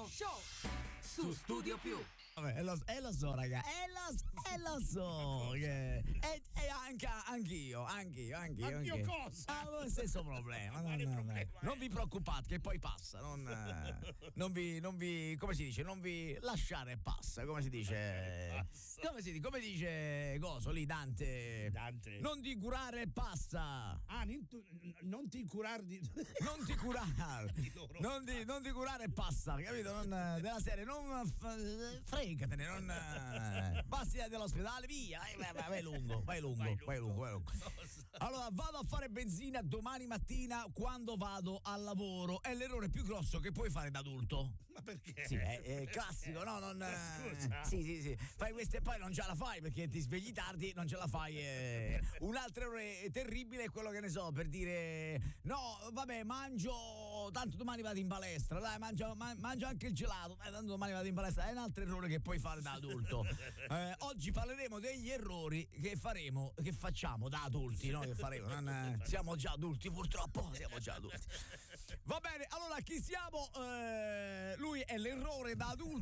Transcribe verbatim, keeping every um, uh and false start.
Show. Show su Studio Più. Vabbè, e lo, e lo so, raga, e lo, e lo so che e, e anche anch'io, anch'io, anch'io. Anch'io anch'io. cosa? Ah, lo stesso problema. No, no, no. Non vi preoccupate, che poi passa. Non, non vi, non vi, come si dice? Non vi lasciare passa. Come si dice? Come si dice? Come dice Coso lì, Dante? Dante. Non ti curare, passa. Ah, non, tu, non ti curare di. Non ti curare. non, ti, non ti curare, passa. Capito? Non, della serie, non. Fregatene, non basti dall'ospedale, via, vai, vai, vai lungo, vai lungo, vai lungo, vai lungo, vai lungo. Allora, vado a fare benzina domani mattina quando vado al lavoro. È l'errore più grosso che puoi fare da adulto. Ma perché? Sì, è, è classico, no? Non, Scusa. Sì, sì, sì. Fai queste e poi non ce la fai perché ti svegli tardi, non ce la fai. Eh. Un altro errore terribile è quello che ne so, per dire no, vabbè, mangio, tanto domani vado in palestra, dai, mangio, man, mangio anche il gelato, dai, tanto domani vado in palestra. È un altro errore che puoi fare da adulto. Eh, oggi parleremo degli errori che faremo, che facciamo da adulti, no? Che faremo. Non, siamo già adulti, purtroppo, siamo già adulti. Va bene, allora chi siamo? Eh, lui è l'errore da adulto.